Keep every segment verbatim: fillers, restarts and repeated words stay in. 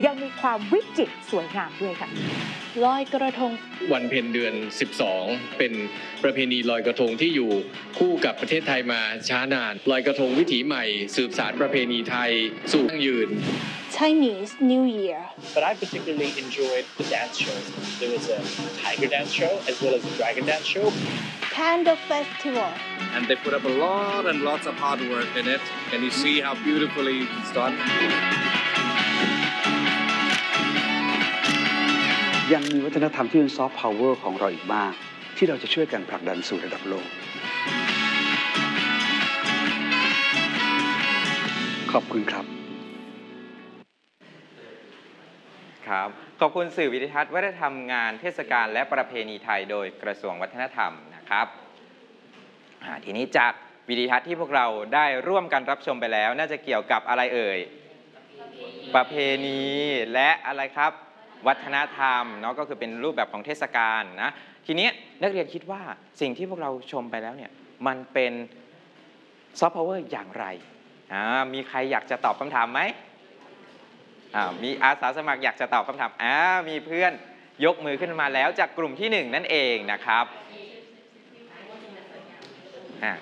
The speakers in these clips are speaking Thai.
ยังมีความวิจิตรสวยงามด้วยค่ะลอยกระทงวันเพ็ญเดือนสิบสองเป็นประเพณีลอยกระทงที่อยู่คู่กับประเทศไทยมาช้านานลอยกระทงวิถีใหม่สืบสานประเพณีไทยสู่ยั่งยืน Chinese New Year. But I particularly enjoyed the dance shows. There was a tiger dance show as well as a dragon dance show. Candle Festival. And they put up a lot and lots of hard work in it. And you see how beautifully it's done. ยังมีวัฒนธรรมที่เป็นซอฟต์พาวเวอร์ของเราอีกมากที่เราจะช่วยกันผลักดันสู่ระดับโลกขอบคุณครับครับขอบคุณสื่อวิทยทัศน์วัฒนธรรมงานเทศกาลและประเพณีไทยโดยกระทรวงวัฒนธรรมนะครับทีนี้จากวิทยทัศน์ที่พวกเราได้ร่วมกันรับชมไปแล้วน่าจะเกี่ยวกับอะไรเอ่ยประเพณีและอะไรครับวัฒนธรรมเนาะก็คือเป็นรูปแบบของเทศกาลนะทีนี้นักเรียนคิดว่าสิ่งที่พวกเราชมไปแล้วเนี่ยมันเป็นซอฟต์พาวเวอร์อย่างไรอ่ามีใครอยากจะตอบคำถามไหมอ่ามีอาสาสมัครอยากจะตอบคำถามอ่ามีเพื่อนยกมือขึ้นมาแล้วจากกลุ่มที่หนึ่งนั่นเองนะครับอ่า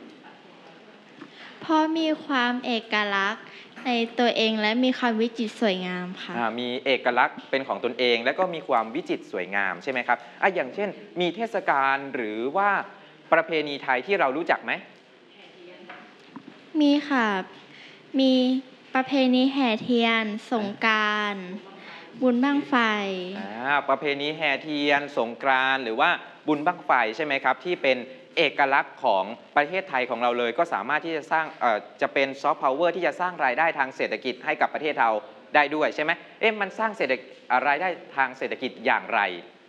เพราะมีความเอกลักษณ์ในตัวเองและมีความวิจิตรสวยงามค่ะมีเอกลักษณ์เป็นของตนเองและก็มีความวิจิตรสวยงามใช่ไหมครับอ่ะอย่างเช่นมีเทศกาลหรือว่าประเพณีไทยที่เรารู้จักไหมมีค่ะมีประเพณีแห่เทียนสงกรานต์บุญบั้งไฟอ่าประเพณีแห่เทียนสงกรานต์หรือว่าบุญบั้งไฟใช่ไหมครับที่เป็นเอกลักษณ์ของประเทศไทยของเราเลยก็สามารถที่จะสร้างเอ่อจะเป็นซอฟต์พาวเวอร์ที่จะสร้างรายได้ทางเศรษฐกิจให้กับประเทศเราได้ด้วยใช่ไหมเอ๊ะมันสร้างเศรษฐกิจรายได้ทางเศรษฐกิจอย่างไร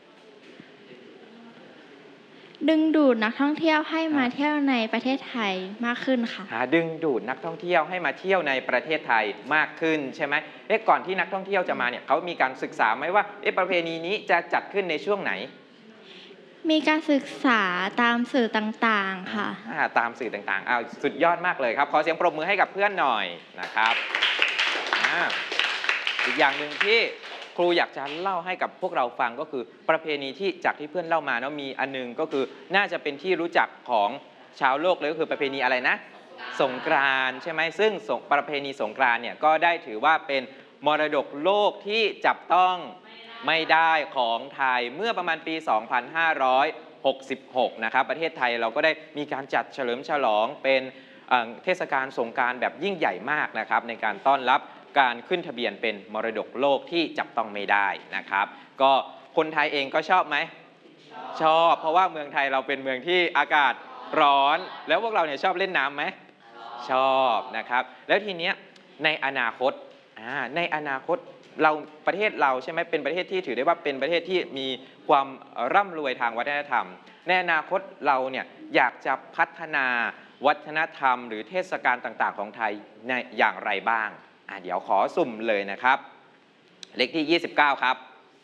ดึงดูดนักท่องเที่ยวให้มาเที่ยวในประเทศไทยมากขึ้นค่ะดึงดูดนักท่องเที่ยวให้มาเที่ยวในประเทศไทยมากขึ้นใช่ไหมเอ๊ะก่อนที่นักท่องเที่ยวจะมาเนี่ยเขามีการศึกษาไหมว่าเอ๊ะประเพณีนี้จะจัดขึ้นในช่วงไหนมีการศึกษาตามสื่อต่างๆค่ะตามสื่อต่างๆอ้าวสุดยอดมากเลยครับขอเสียงปรบมือให้กับเพื่อนหน่อยนะครับอีกอย่างหนึ่งที่ครูอยากจะเล่าให้กับพวกเราฟังก็คือประเพณีที่จากที่เพื่อนเล่ามาเนาะมีอันนึงก็คือน่าจะเป็นที่รู้จักของชาวโลกเลยก็คือประเพณีอะไรนะสงกรานต์ใช่ไหมซึ่งประเพณีสงกรานต์เนี่ยก็ได้ถือว่าเป็นมรดกโลกที่จับต้องไม่ได้ของไทยเมื่อประมาณปี สองพันห้าร้อยหกสิบหก นะครับประเทศไทยเราก็ได้มีการจัดเฉลิมฉลองเป็นเทศกาลสงกรานต์แบบยิ่งใหญ่มากนะครับในการต้อนรับการขึ้นทะเบียนเป็นมรดกโลกที่จับต้องไม่ได้นะครับก็คนไทยเองก็ชอบไหมชอบเพราะว่าเมืองไทยเราเป็นเมืองที่อากาศร้อนแล้วพวกเราเนี่ยชอบเล่นน้ำไหมชอบนะครับแล้วทีเนี้ยในอนาคตในอนาคตเราประเทศเราใช่ไหมเป็นประเทศที่ถือได้ว่าเป็นประเทศที่มีความร่ำรวยทางวัฒนธรรมในอนาคตเราเนี่ยอยากจะพัฒนาวัฒนธรรมหรือเทศกาลต่างๆของไทยในอย่างไรบ้างอ่ะเดี๋ยวขอสุ่มเลยนะครับเลขที่ยี่สิบเก้าครับ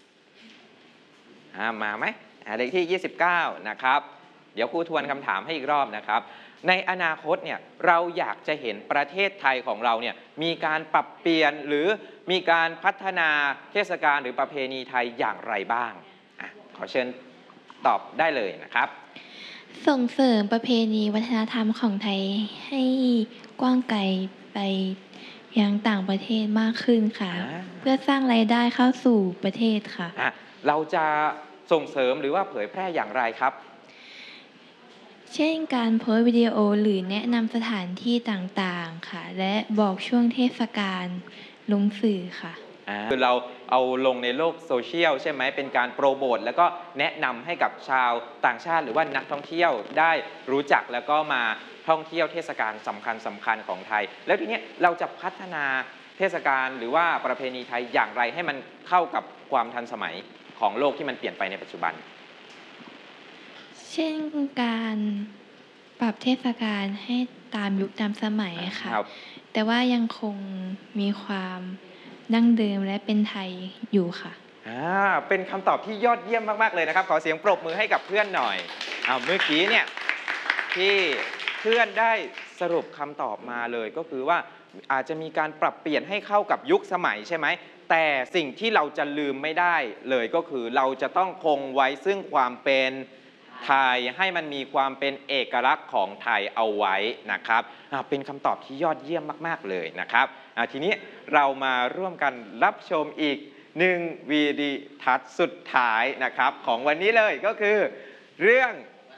อ่ามาไหมอ่าเลขที่ยี่สิบเก้านะครับเดี๋ยวครูทวนคำถามให้อีกรอบนะครับในอนาคตเนี่ยเราอยากจะเห็นประเทศไทยของเราเนี่ยมีการปรับเปลี่ยนหรือมีการพัฒนาเทศกาลหรือประเพณีไทยอย่างไรบ้างอ่ะขอเชิญตอบได้เลยนะครับส่งเสริมประเพณีวัฒนธรรมของไทยให้กว้างไกลไปยังต่างประเทศมากขึ้นค่ะเพื่อสร้างรายได้เข้าสู่ประเทศค่ะเราจะส่งเสริมหรือว่าเผยแพร่อย่างไรครับเช่นการโพสต์วิดีโอหรือแนะนำสถานที่ต่างๆค่ะและบอกช่วงเทศกาลลงสื่อค่ะคือเราเอาลงในโลกโซเชียลใช่ไหมเป็นการโปรโมทแล้วก็แนะนำให้กับชาวต่างชาติหรือว่านักท่องเที่ยวได้รู้จักแล้วก็มาท่องเที่ยวเทศกาลสำคัญสำคัญของไทยแล้วทีนี้เราจะพัฒนาเทศกาลหรือว่าประเพณีไทยอย่างไรให้มันเข้ากับความทันสมัยของโลกที่มันเปลี่ยนไปในปัจจุบันเช่นการปรับเทศกาลให้ตามยุคตามสมัยค่ะแต่ว่ายังคงมีความดั้งเดิมและเป็นไทยอยู่ค่ะอ่าเป็นคำตอบที่ยอดเยี่ยมมากๆเลยนะครับขอเสียงปรบมือให้กับเพื่อนหน่อยเอาเมื่อกี้เนี่ยที่เพื่อนได้สรุปคำตอบมาเลยก็คือว่าอาจจะมีการปรับเปลี่ยนให้เข้ากับยุคสมัยใช่ไหมแต่สิ่งที่เราจะลืมไม่ได้เลยก็คือเราจะต้องคงไว้ซึ่งความเป็นไทยให้มันมีความเป็นเอกลักษณ์ของไทยเอาไว้นะครับเป็นคำตอบที่ยอดเยี่ยมมากๆเลยนะครับทีนี้เรามาร่วมกันรับชมอีกหนึ่งวีดีทัศน์สุดท้ายนะครับของวันนี้เลยก็คือเรื่อง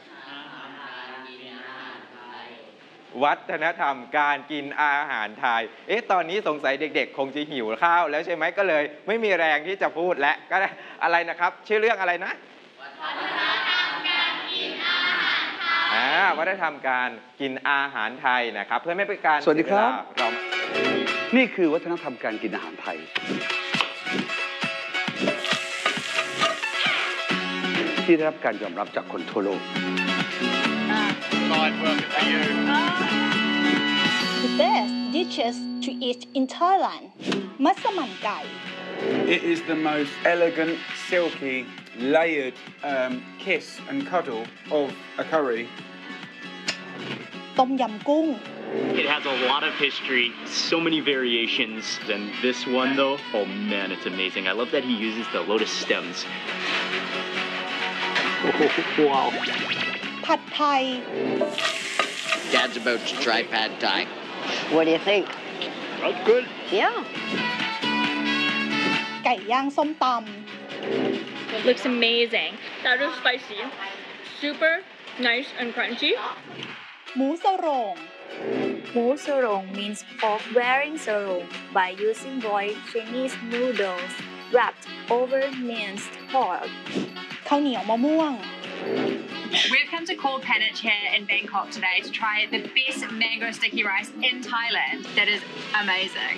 วัฒนธรรมการกินอาหารไทยเอ๊ะตอนนี้สงสัยเด็กๆคงจะหิวข้าวแล้วใช่ไหมก็เลยไม่มีแรงที่จะพูดและก็อะไรนะครับชื่อเรื่องอะไรนะวัฒนธรรมการกินอาหารไทยอ่าวัฒนธรรมการกินอาหารไทยนะครับเพื่อไม่เป็นการสวัสดีครับเรานี่คือวัฒนธรรมการกินอาหารไทยที่ได้รับการยอมรับจากคนทั่วโลก The best dishes to eat in Thailand มัสมั่นไก่ It is the most elegant, silky, layered um, kiss and cuddle of a curry. ต้มยำกุ้ง It has a lot of history, so many variations, and this one though, oh man, it's amazing. I love that he uses the lotus stems. Oh, wow. ผัดไทย Dad's about to try pad thai. What do you think? That's good. Yeah. ไก่ย่างส้มต It looks amazing. That is spicy. Super nice and crunchy. ำหมูสโรง Mu sarong means pork wearing sarong by using boiled Chinese noodles wrapped over minced pork. ข้าวเหนียวมะม่วง We've come to Khor Panach here in Bangkok today to try the best mango sticky rice in Thailand. That is amazing.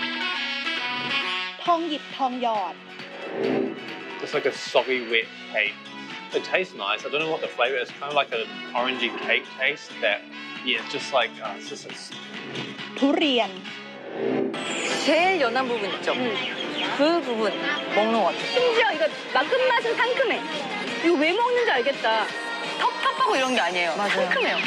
ทองหยิบทองหยอด It's like a soggy wet cake. It tastes nice. I don't know what the flavour is. It's kind of like an orangey cake taste that, yeah, it's just like, uh, it's just a... ทุเรียน 제일 연한 부분 있죠? 그 부분 먹는 것 같아. 심지어 이거 맛 끝맛은 상큼해. 이거 왜 먹는지 알겠다. 텁텁하고 이런 게 아니에요. 맞아요. 상큼해요.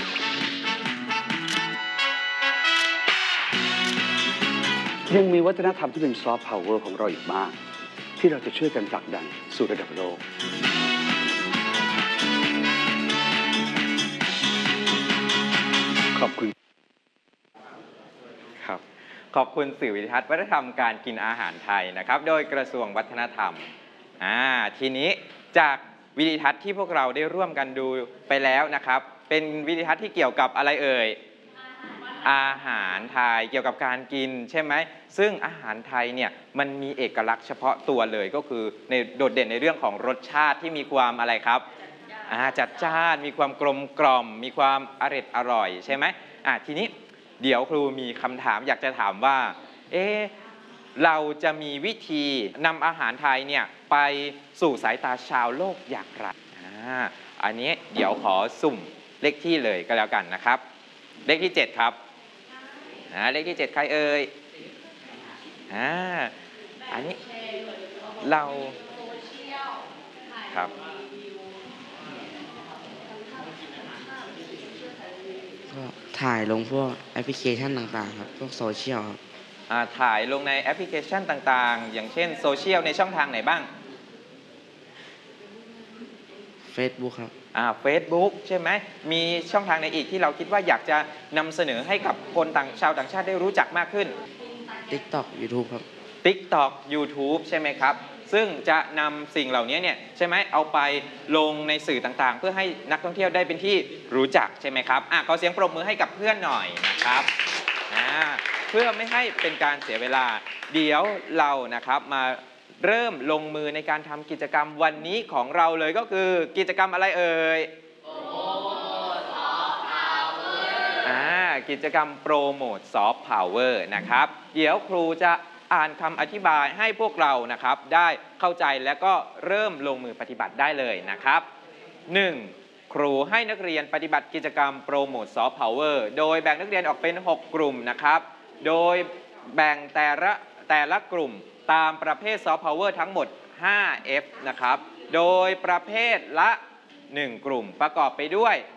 ยังมีวัฒนธรรมที่เป็นซอฟต์พาวเวอร์ของเราอีกมาก ที่เราจะช่วยกันผลักดันสู่ระดับโลกขอบคุณครับขอบคุณสื่อวิทยทัศน์วัฒนธรรมการกินอาหารไทยนะครับโดยกระทรวงวัฒนธรรมอ่าทีนี้จากวิดีทัศน์ที่พวกเราได้ร่วมกันดูไปแล้วนะครับเป็นวิดีทัศน์ที่เกี่ยวกับอะไรเอ่ยอาหารไทยเกี่ยวกับการกินใช่ไหมซึ่งอาหารไทยเนี่ยมันมีเอกลักษณ์เฉพาะตัวเลยก็คือในโดดเด่นในเรื่องของรสชาติที่มีความอะไรครับจัดจ้านมีความกลมกล่อมมีความอร่อยอร่อยใช่ไหมอ่ะทีนี้เดี๋ยวครูมีคำถามอยากจะถามว่าเอ๊ะเราจะมีวิธีนำอาหารไทยเนี่ยไปสู่สายตาชาวโลกอย่างไรอ่าอันนี้เดี๋ยวขอสุ่มเลขที่เลยก็แล้วกันนะครับเลขที่เจ็ดครับนะเลขที่เจ็ดใครเอ่ยอ่าอันนี้เราครับก็ถ่ายลงพวกแอปพลิเคชันต่างๆครับพวกโซเชียลครับถ่ายลงในแอปพลิเคชันต่างๆอย่างเช่นโซเชียลในช่องทางไหนบ้าง Facebook ครับอ่า Facebook ใช่ไหมมีช่องทางไหนอีกที่เราคิดว่าอยากจะนำเสนอให้กับคนต่างชาวต่างชาติได้รู้จักมากขึ้น TikTok YouTube ครับ TikTok YouTube ใช่ไหมครับซึ่งจะนำสิ่งเหล่านี้เนี่ยใช่ไหมเอาไปลงในสื่อต่างๆเพื่อให้นักท่องเที่ยวได้เป็นที่รู้จักใช่ไหมครับอ่ะขอเสียงปรบมือให้กับเพื่อนหน่อยนะครับอ่าเพื่อไม่ให้เป็นการเสียเวลาเดี๋ยวเรานะครับมาเริ่มลงมือในการทำกิจกรรมวันนี้ของเราเลยก็คือกิจกรรมอะไรเอ่ยอ่ากิจกรรมโปรโมทซอฟต์พาวเวอร์นะครับเดี๋ยวครูจะอ่านคำอธิบายให้พวกเรานะครับได้เข้าใจแล้วก็เริ่มลงมือปฏิบัติได้เลยนะครับหนึ่งครูให้นักเรียนปฏิบัติกิจกรรมโปรโมทซอฟต์พาวเวอร์โดยแบ่งนักเรียนออกเป็นหกกลุ่มนะครับโดยแบ่งแต่ละแต่ละกลุ่มตามประเภทซอฟต์พาวเวอร์ทั้งหมด ห้า เอฟ นะครับโดยประเภทละหนึ่งกลุ่มประกอบไปด้วย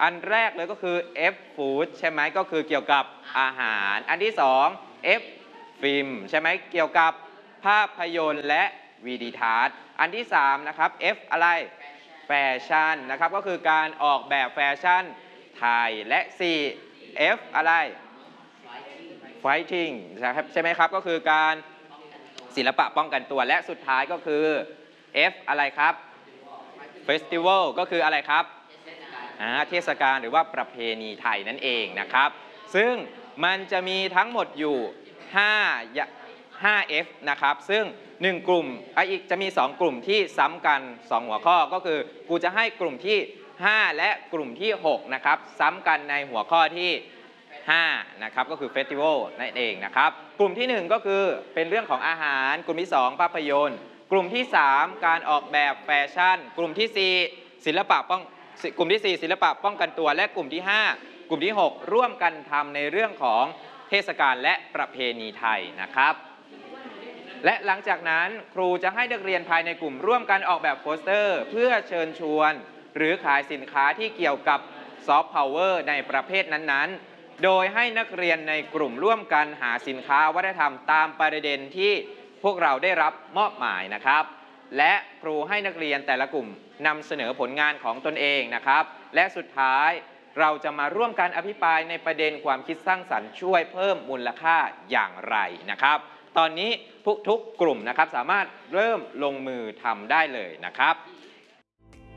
อันแรกเลยก็คือ F food ใช่ไหมก็คือเกี่ยวกับอาหารอันที่สอง F film ใช่ไหมเกี่ยวกับภาพยนตร์และวิดีทัศน์อันที่สามนะครับ F อะไรแฟชั่นนะครับก็คือการออกแบบแฟชั่นไทยและ สี่ F อะไร fighting ใช่ไหมครับก็คือการศิลปะป้องกันตัวและสุดท้ายก็คือ F อะไรครับ festival ก็คืออะไรครับเทศกาลหรือว่าประเพณีไทยนั่นเองนะครับซึ่งมันจะมีทั้งหมดอยู่ห้า 5F นะครับซึ่งหนึ่งกลุ่มอีกจะมีสองกลุ่มที่ซ้ำกันสองหัวข้อก็คือกูจะให้กลุ่มที่ห้าและกลุ่มที่หกนะครับซ้ำกันในหัวข้อที่ห้านะครับก็คือเฟสติวัลนั่นเองนะครับกลุ่มที่หนึ่งก็คือเป็นเรื่องของอาหารกลุ่มที่สองภาพยนตร์กลุ่มที่สามการออกแบบแฟชั่นกลุ่มที่สี่ศิลปะป้องกลุ่มที่สี่ศิลปะป้องกันตัวและกลุ่มที่ห้ากลุ่มที่หกร่วมกันทำในเรื่องของเทศกาลและประเพณีไทยนะครับและหลังจากนั้นครูจะให้นักเรียนภายในกลุ่มร่วมกันออกแบบโปสเตอร์เพื่อเชิญชวนหรือขายสินค้าที่เกี่ยวกับซอฟต์พาวเวอร์ในประเภทนั้นๆโดยให้นักเรียนในกลุ่มร่วมกันหาสินค้าวัฒนธรรมตามประเด็นที่พวกเราได้รับมอบหมายนะครับและครูให้นักเรียนแต่ละกลุ่มนำเสนอผลงานของตนเองนะครับและสุดท้ายเราจะมาร่วมกันอภิปรายในประเด็นความคิดสร้างสรรค์ช่วยเพิ่มมูลค่าอย่างไรนะครับตอนนี้ทุกกลุ่มนะครับสามารถเริ่มลงมือทำได้เลยนะครับ